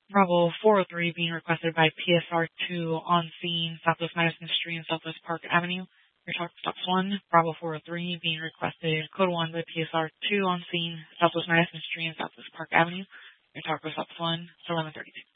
Bravo 403 being requested by PSR2 on scene, Southwest Madison Street and Southwest Park Avenue. Your talk stops 1. Bravo 403 being requested code 1 by PSR2 on scene, Southwest Madison Street and Southwest Park Avenue. Your talk stops 1. It's 11:32.